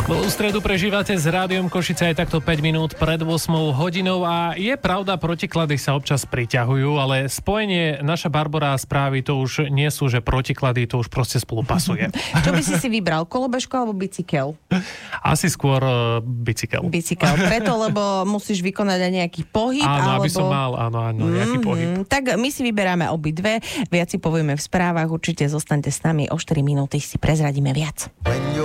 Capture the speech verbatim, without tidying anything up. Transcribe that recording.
Skvelú stredu prežívate s Rádiom Košice aj takto päť minút pred ôsmou hodinou a je pravda, protiklady sa občas priťahujú, ale spojenie naša Barbora správy to už nie sú, že protiklady, to už proste spolu pasuje. Čo by si si vybral, kolobežku alebo bicykel? Asi skôr uh, bicykel. Bicykel, preto, lebo musíš vykonať aj nejaký pohyb. Áno, alebo... aby som mal, áno, áno, nejaký mm-hmm. pohyb. Tak my si vyberáme obidve, viac si povieme v správach, určite zostaňte s nami, o štyri minúty si prezradíme viac.